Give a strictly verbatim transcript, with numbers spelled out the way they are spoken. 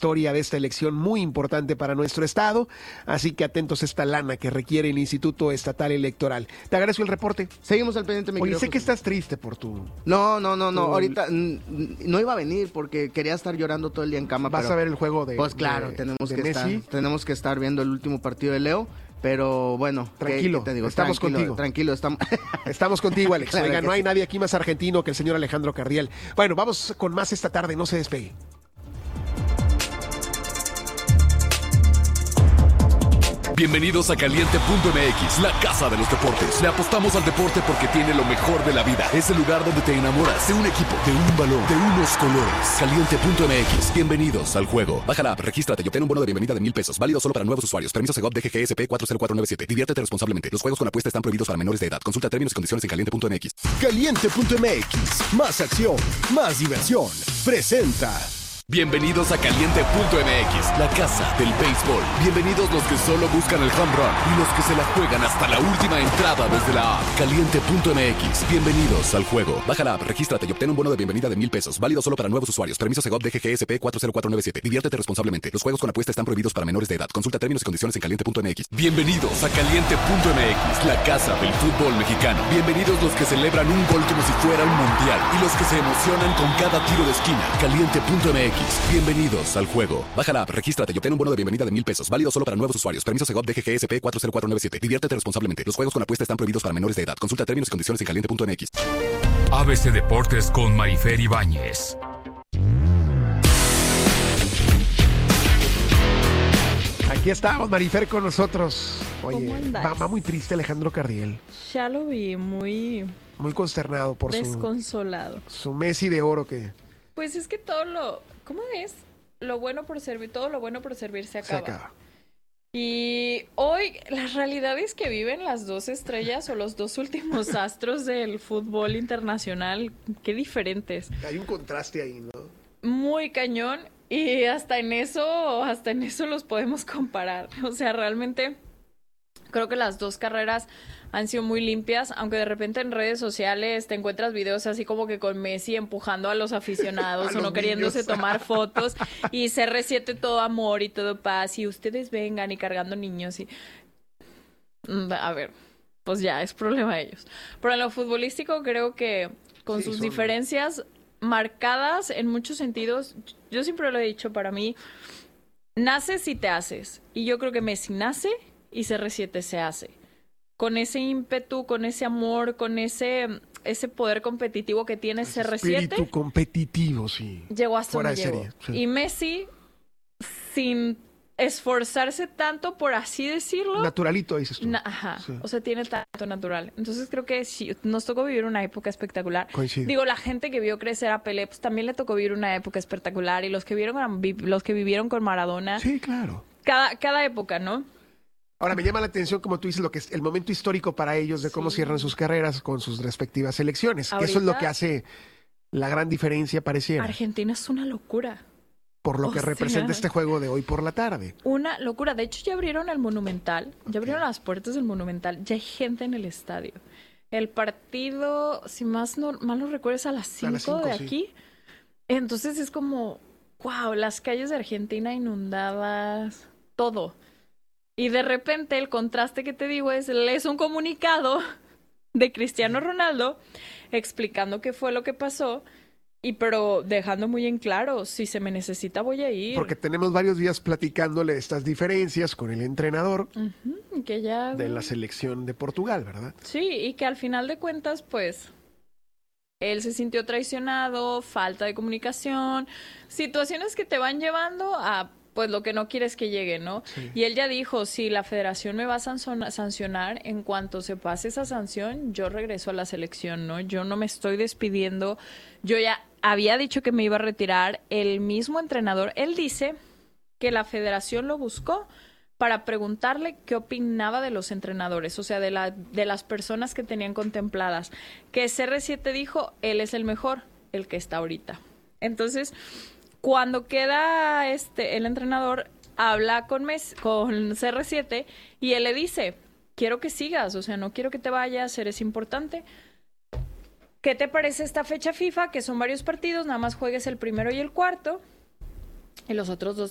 historia de esta elección muy importante para nuestro estado, así que atentos a esta lana que requiere el Instituto Estatal Electoral. Te agradezco el reporte. Seguimos al pendiente, mi Oye, querido sé José. que estás triste por tu... No, no, no, no, tu... ahorita n- no iba a venir porque quería estar llorando todo el día en cama. Vas pero, a ver el juego de Pues claro, de, tenemos de que Messi. estar, tenemos que estar viendo el último partido de Leo, pero bueno, Tranquilo, ¿qué, qué te digo? estamos tranquilo, contigo. Tranquilo, estamos. Estamos contigo, Alex. Claro Oiga, que no hay sí. nadie aquí más argentino que el señor Alejandro Cardiel. Bueno, vamos con más esta tarde, no se despegue. Bienvenidos a Caliente punto M X, la casa de los deportes. Le apostamos al deporte porque tiene lo mejor de la vida. Es el lugar donde te enamoras de un equipo, de un balón, de unos colores. Caliente punto M X, bienvenidos al juego. Baja la app, regístrate y obtén un bono de bienvenida de mil pesos. Válido solo para nuevos usuarios. Permiso Segov D G G S P cuatro cero cuatro nueve siete. Diviértete responsablemente. Los juegos con apuesta están prohibidos para menores de edad. Consulta términos y condiciones en caliente punto M X. Caliente punto M X, más acción, más diversión. Presenta. Bienvenidos a Caliente punto M X, la casa del béisbol. Bienvenidos los que solo buscan el home run y los que se la juegan hasta la última entrada desde la app. Caliente punto M X, bienvenidos al juego. Baja la app, regístrate y obtén un bono de bienvenida de mil pesos. Válido solo para nuevos usuarios. Permiso Segov D G G S P cuatro cero cuatro nueve siete. Diviértete responsablemente. Los juegos con apuesta están prohibidos para menores de edad. Consulta términos y condiciones en caliente punto M X. Bienvenidos a Caliente punto M X, la casa del fútbol mexicano. Bienvenidos los que celebran un gol como si fuera un mundial y los que se emocionan con cada tiro de esquina. Caliente punto M X, bienvenidos al juego. Baja la app, regístrate y obtén un bono de bienvenida de mil pesos. Válido solo para nuevos usuarios. Permiso Segov D G G S P cuatro cero cuatro nueve siete. Diviértete responsablemente. Los juegos con apuesta están prohibidos para menores de edad. Consulta términos y condiciones en caliente punto M X. A B C Deportes con Marifer Ibáñez. Aquí estamos, Marifer, con nosotros. Oye, ¿Cómo andas? va, va muy triste Alejandro Cardiel. Ya lo vi, muy Muy consternado por su, desconsolado. su Messi de oro que Pues es que todo lo... ¿Cómo es? Lo bueno por servir, todo lo bueno por servir se se acaba. acaba. Y hoy las realidades que viven las dos estrellas o los dos últimos astros del fútbol internacional, qué diferentes. Hay un contraste ahí, ¿no? Muy cañón y hasta en eso, hasta en eso los podemos comparar. O sea, realmente creo que las dos carreras han sido muy limpias, aunque de repente en redes sociales te encuentras videos así como que con Messi empujando a los aficionados A o no los queriéndose niños. tomar fotos y C R siete todo amor y todo paz y ustedes vengan y cargando niños y... Mm, A ver, pues ya, es problema de ellos. Pero en lo futbolístico creo que con Sí, sus son- diferencias marcadas en muchos sentidos, yo siempre lo he dicho, para mí, naces y te haces. Y yo creo que Messi nace y C R siete se hace. Con ese ímpetu, con ese amor, con ese, ese poder competitivo que tiene C R siete, Espíritu competitivo, sí. llegó hasta Fuera donde de llegó. serie, sí. Y Messi, sin esforzarse tanto, por así decirlo, Naturalito, dices tú. na- ajá, Sí. o sea, tiene talento natural. Entonces creo que sí, nos tocó vivir una época espectacular. Coincido. Digo, la gente que vio crecer a Pelé, pues también le tocó vivir una época espectacular. Y los que vieron a- vi- los que vivieron con Maradona, Sí, claro. cada, cada época, ¿no? Ahora, me llama la atención, como tú dices, lo que es el momento histórico para ellos de cómo Sí. cierran sus carreras con sus respectivas selecciones. Que eso es lo Ahorita- que hace la gran diferencia, pareciera, Argentina es una locura. por lo o que sea- representa este juego de hoy por la tarde. Una locura. De hecho, ya abrieron el Monumental. Ya abrieron las puertas del Monumental. Ya hay gente en el estadio. El partido, si más no, mal no recuerdo, es a las A las cinco de cinco, sí. aquí. Entonces es como, wow, las calles de Argentina inundadas, todo. Y de repente el contraste que te digo es, lees un comunicado de Cristiano Ronaldo explicando qué fue lo que pasó, y pero dejando muy en claro, si se me necesita voy a ir. Porque tenemos varios días platicándole de estas diferencias con el entrenador Ujú, que ya... de la selección de Portugal, ¿verdad? Sí, y que al final de cuentas, pues, él se sintió traicionado, falta de comunicación, situaciones que te van llevando a, pues, lo que no quieres que llegue, ¿no? Sí. Y él ya dijo, si la federación me va a sanzona- sancionar, en cuanto se pase esa sanción, yo regreso a la selección, ¿no? Yo no me estoy despidiendo, yo ya había dicho que me iba a retirar. El mismo entrenador, él dice que la federación lo buscó para preguntarle qué opinaba de los entrenadores, o sea, de, la, de las personas que tenían contempladas. Que C R siete dijo, él es el mejor, el que está ahorita. Entonces, cuando queda este el entrenador, habla con, Mes, con C R siete y él le dice, quiero que sigas, o sea, no quiero que te vayas, eres importante. ¿Qué te parece esta fecha FIFA? Que son varios partidos, nada más juegues el primero y el cuarto. Y los otros dos